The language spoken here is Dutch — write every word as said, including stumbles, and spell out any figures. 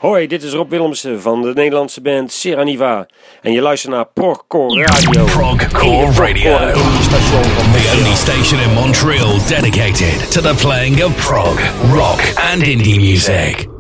Hoi, dit is Rob Willemsen van de Nederlandse band Seraniva. En je luistert naar Progcore Radio. Progcore Radio. The only station in Montreal dedicated to the playing of prog, rock and indie music.